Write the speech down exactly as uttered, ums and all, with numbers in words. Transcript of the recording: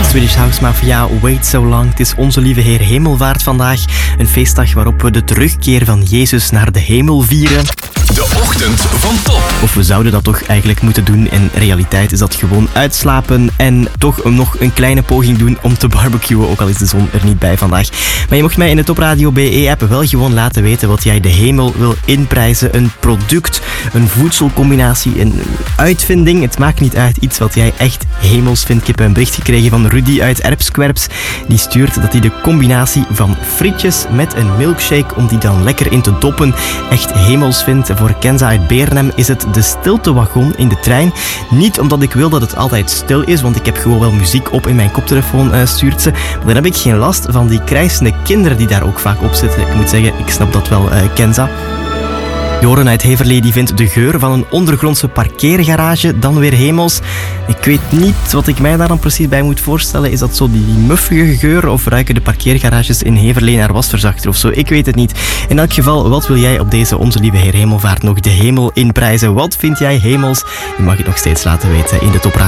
Swedish House Mafia, Wait So Long. Het is Onze Lieve Heer Hemelvaart vandaag. Een feestdag waarop we de terugkeer van Jezus naar de hemel vieren. De ochtend van Top. Of we zouden dat toch eigenlijk moeten doen. In realiteit is dat gewoon uitslapen en toch nog een kleine poging doen om te barbecuen, ook al is de zon er niet bij vandaag. Maar je mocht mij in de Top Radio B E-app wel gewoon laten weten wat jij de hemel wil inprijzen. Een product, een voedselcombinatie, een uitvinding. Het maakt niet uit, iets wat jij echt hemels vindt. Ik heb een bericht gekregen van Rudy uit Erpskwerps. Die stuurt dat hij de combinatie van frietjes met een milkshake, om die dan lekker in te doppen, echt hemels vindt. Voor Kenza uit Beernem is het de stiltewagon in de trein. Niet omdat ik wil dat het altijd stil is, want ik heb gewoon wel muziek op in mijn koptelefoon, uh, stuurt ze. Maar dan heb ik geen last van die krijsende kinderen die daar ook vaak op zitten. Ik moet zeggen, ik snap dat wel, uh, Kenza. Joren uit Heverlee die vindt de geur van een ondergrondse parkeergarage dan weer hemels. Ik weet niet wat ik mij daar dan precies bij moet voorstellen. Is dat zo die muffige geur, of ruiken de parkeergarages in Heverlee naar wasverzachter of zo? Ik weet het niet. In elk geval, wat wil jij op deze Onze Lieve Heer Hemelvaart nog de hemel inprijzen? Wat vind jij hemels? Je mag het nog steeds laten weten in de Top Radio.